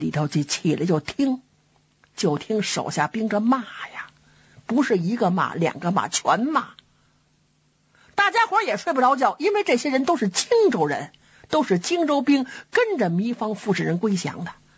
李条基起来就听手下兵这骂呀，不是一个骂两个骂，全骂。大家伙也睡不着觉，因为这些人都是荆州人，都是荆州兵跟着糜芳傅士仁归降的。